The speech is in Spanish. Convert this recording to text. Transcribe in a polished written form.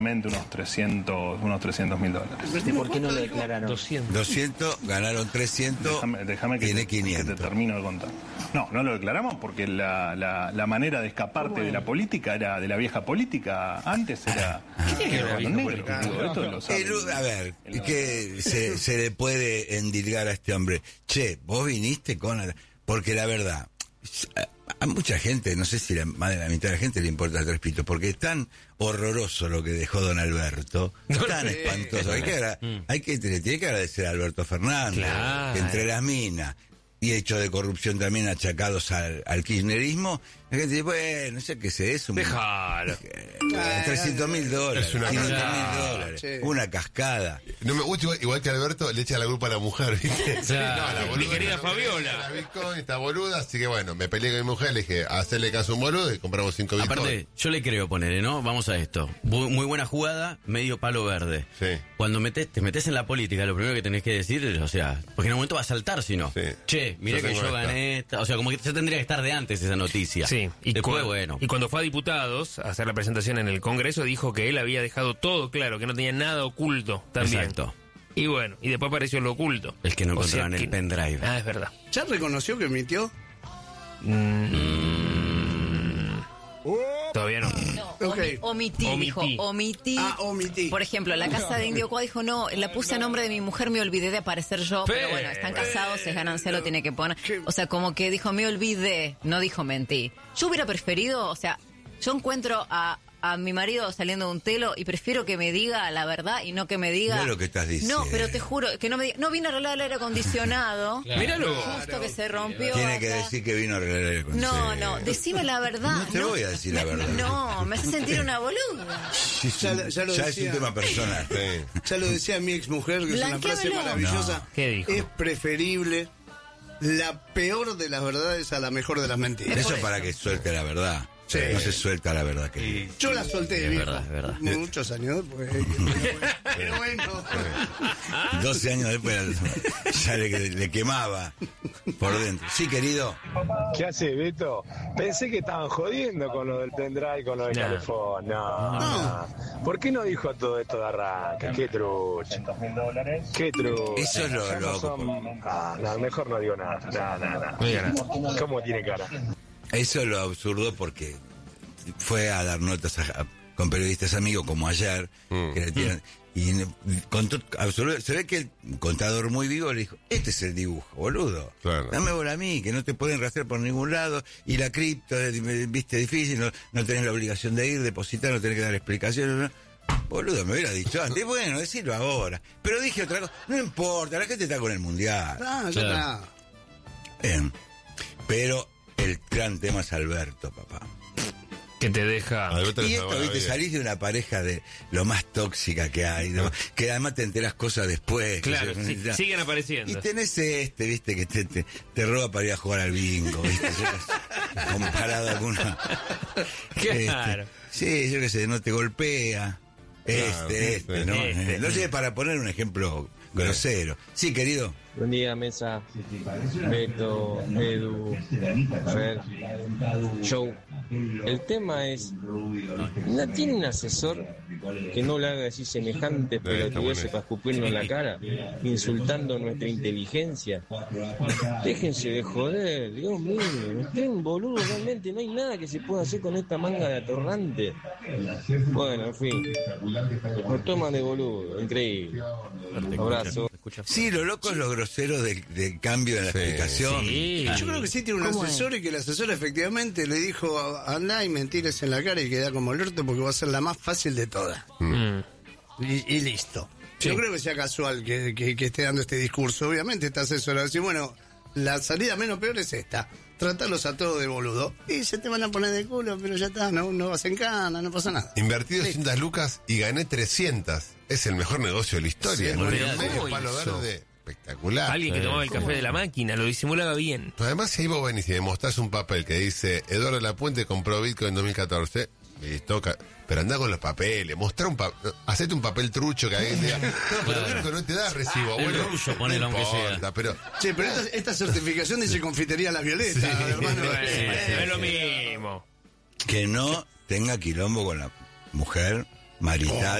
unos 300.000 dólares. ¿Y por qué no lo declararon? 200, ganaron 300, Déjame que tiene que 500. te termino de contar. No lo declaramos porque la manera de escaparte de la política era de la vieja política. Antes era con negro. Digo, esto lo sabe A ver, ¿qué se le puede endilgar a este hombre? Che, vos viniste con... Porque la verdad, a mucha gente, no sé si más de la mitad de la gente le importa Tres Pitos, porque es tan horroroso lo que dejó don Alberto, tan espantoso. Tiene que agradecer a Alberto Fernández, Claro. que entre las minas y hechos de corrupción también achacados al kirchnerismo, la gente dice, bueno, no sé qué es un... Déjalo. $300.000, Es una $500.000, sí. una cascada. No me gusta, igual que Alberto, le echa la culpa a la mujer, ¿viste? Claro. Mi querida Fabiola. La Bitcoin está boluda, así que bueno, me peleé con mi mujer, le dije, hacerle caso a un boludo y compramos 5 Bitcoin. Aparte, yo le creo ponerle, ¿no? Vamos a esto. Muy buena jugada, medio palo verde. Sí. Cuando te metes en la política, lo primero que tenés que decir es, o sea, porque en un momento va a saltar si no. Sí. Che, mirá Yo que tengo yo gané esta. O sea, como que ya tendría que estar de antes esa noticia. Sí, Después, bueno. Y cuando fue a diputados a hacer la presentación en el Congreso, dijo que él había dejado todo claro, que no tenía nada oculto también. Exacto. Y bueno, y después apareció lo oculto. El que no O sea encontraban el que- pendrive. Ah, es verdad. ¿Ya reconoció que mintió? Todavía no. No, Ok. omití, dijo, omití. Omití. Por ejemplo, la casa de Indio Cuá dijo, no, la puse a nombre de mi mujer, me olvidé de aparecer yo, pero bueno, están casados, es ganancia, lo tiene que poner. O sea, como que dijo, me olvidé, no dijo mentí. Yo hubiera preferido, o sea, yo encuentro a mi marido saliendo de un telo y prefiero que me diga la verdad y no que me diga... Mirá lo que estás diciendo. No, pero te juro, que no me diga, no vine a arreglar el aire acondicionado. Míralo. Justo que se rompió. Tiene que acá. decir que vino a arreglar el No, consejo. decime la verdad. No te voy a decir la verdad. No, me hace sentir una boluda. Ya lo Ya es decía. un tema personal. Sí. Ya lo decía mi ex mujer, que es una frase Blanquéamelo. maravillosa. No. ¿Qué dijo? Es preferible la peor de las verdades a la mejor de las mentiras. Eso para que suelte la verdad. Sí. No se suelta la verdad que... Yo la solté, Es viejo. verdad, es verdad. Muchos años después. Pero bueno. 12 años después ya le quemaba por dentro. Sí, querido. ¿Qué hace, Beto? Pensé que estaban jodiendo con lo del pendrive, con lo del No. calefón. No. ¿Por qué no dijo todo esto de arranque? Qué trucha. Qué trucha. Eso es lo Ya no loco. son- no, mejor no digo nada. No diga nada. ¿Cómo tiene cara? Eso es lo absurdo porque fue a dar notas con periodistas amigos como ayer, que le tiran, y contó absurdo. Se ve que el contador muy vivo le dijo, este es el dibujo, boludo. Claro. Dame bola a mí, que no te pueden rastrear por ningún lado, y la cripto, viste, difícil, no tenés la obligación de ir, depositar, no tenés que dar explicaciones, ¿no? Boludo, me hubiera dicho antes, bueno, decirlo ahora. Pero dije otra cosa, no importa, la gente está con el mundial. Ah, ya está. Bien. Pero el gran tema es Alberto, papá. Que te deja... Alberto Y le esto, salvó la viste, vida. salís de una pareja de lo más tóxica que hay, ¿no? Que además te enteras cosas después. Claro, que sí, siguen apareciendo. Y tenés viste, que te roba para ir a jugar al bingo, viste. Comparado con una... Claro. Sí, yo qué sé, no te golpea. ¿no? No sé, para poner un ejemplo grosero. Sí, querido. Buen día, mesa. Beto, Edu, Fer, Show. El tema es, ¿no tiene un asesor que no le haga decir semejantes pelotudeces para escupirnos en la cara, insultando nuestra inteligencia? Déjense de joder, Dios mío, estén boludos realmente, no hay nada que se pueda hacer con esta manga de atorrante. Bueno, en fin, nos toman de boludo, increíble. Abrazo. Sí, lo loco es lo grosero del cambio en la explicación. Sí. Yo creo que sí tiene un asesor y que el asesor efectivamente le dijo, andá y mentires en la cara y queda como el orto porque va a ser la más fácil de todas. Y listo. Sí. Yo creo que sea casual que esté dando este discurso. Obviamente está asesorado. Decir, bueno, la salida menos peor es esta. Tratarlos a todos de boludo. Y se te van a poner de culo, pero ya está, no vas en cana, no pasa nada. Invertí 200 lucas y gané 300. Es el mejor negocio de la historia. Sí, ¿no? olvidate. Medio ¿Cómo palo hizo? verde. Espectacular. Alguien que tomaba el café de la máquina, lo disimulaba bien. Pero además, si ahí vos venís y me mostrás un papel que dice Eduardo Lapuente compró Bitcoin en 2014, listo, pero andá con los papeles, mostrá hacete un papel trucho que alguien diga, no, pero Bitcoin no te da recibo, El bueno, ruso, ponelo aunque sea. importa, pero Che, pero esta certificación dice Confitería La Violeta, hermano. No es lo mismo. Que no tenga quilombo con la mujer marital.